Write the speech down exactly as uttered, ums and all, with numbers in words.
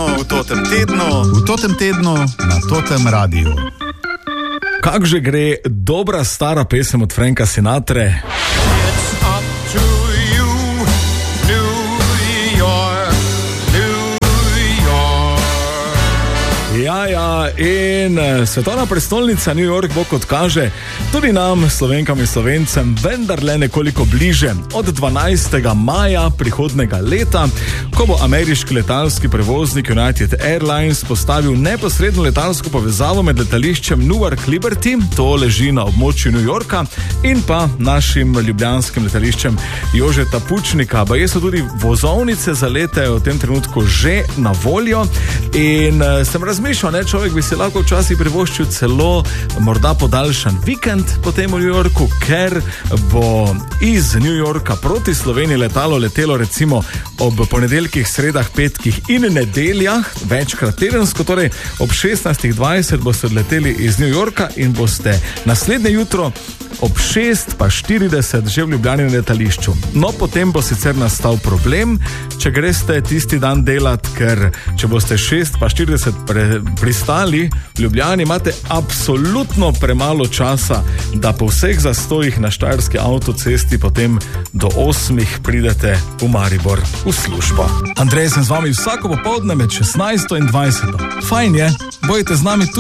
tednu, v totem tednu, v totem tednu na totem radiju. Kak že gre dobra stara pesem od Franka Sinatre? It's up to you, New York, New York. Ja, ja, in svetovna prestolnica New York bo, kot kaže, tudi nam, Slovenkam in Slovencem, vendarle nekoliko bliže. Od dvanajstega maja prihodnega leta, ko bo ameriški letalski prevoznik United Airlines postavil neposredno letalsko povezavo med letališčem Newark Liberty, to leži na območju New Yorka, in pa našim ljubljanskim letališčem Jožeta Pučnika. Baje so tudi vozovnice za lete v tem trenutku že na voljo in uh, sem razmišljal, ne, človek bi si lahko včasih privoščil celo morda podaljšan vikend po tem v New Yorku, ker bo iz New Yorka proti Sloveniji letalo letelo recimo ob ponedeljkih, sredah, petkih in nedeljah, večkrat tedensko, torej ob šestnajstih dvajset boste odleteli iz New Yorka in boste naslednje jutro ob šest pa štirideset že v Ljubljani na letališču. No, potem bo sicer nastal problem, če greste tisti dan delat, ker če boste šest pa štirideset pre, pristali v Ljubljani, imate absolutno premalo časa, da po vseh zastojih na štajerski avtocesti potem do osmih pridete v Maribor v službo. Andrej, sem z vami vsako popoldne med šestnajsto in dvajseto. Fajn je, bojte z nami tudi